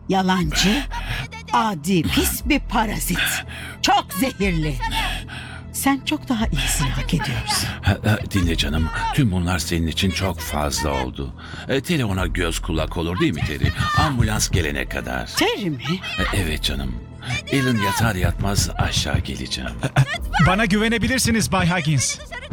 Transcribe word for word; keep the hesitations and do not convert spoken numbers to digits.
Yalancı, adi, pis bir parazit. Çok zehirli. Sen çok daha iyisini hak ediyorsun. Ha, ha, dinle canım. Tüm bunlar senin için çok fazla oldu. E, Terry ona göz kulak olur değil mi Terry? Ambulans gelene kadar. Terry mi? E, evet canım. Alan yatar yatmaz aşağı geleceğim. Bana güvenebilirsiniz Bay Huggins. Dışarı